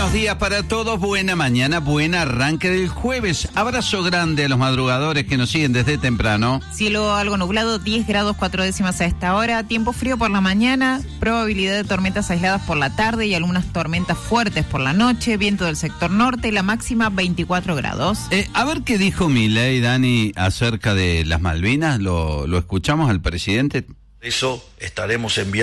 Buenos días para todos, buena mañana, buen arranque del jueves. Abrazo grande a los madrugadores que nos siguen desde temprano. Cielo algo nublado, 10 grados 4 décimas a esta hora, tiempo frío por la mañana, probabilidad de tormentas aisladas por la tarde y algunas tormentas fuertes por la noche, viento del sector norte, la máxima 24 grados. A ver qué dijo Milei, Dani, acerca de las Malvinas, ¿lo escuchamos al presidente? Eso estaremos enviando